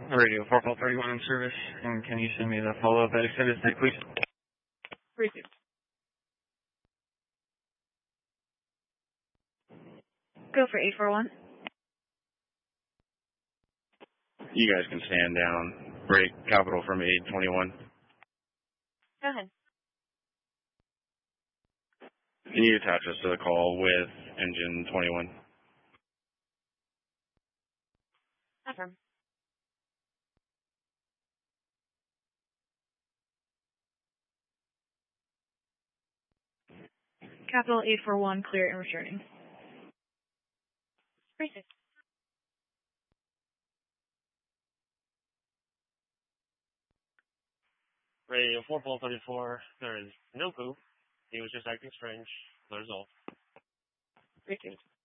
Radio 4431 in service, and can you send me the follow-up at extended stay, please? Received. Go for 841. You guys can stand down. Break Capital from 821. Go ahead. Can you attach us to the call with engine 21? Affirm. Capital 841, clear and returning. Received. Radio 4434, there is no poo. He was just acting strange. That is all. Received.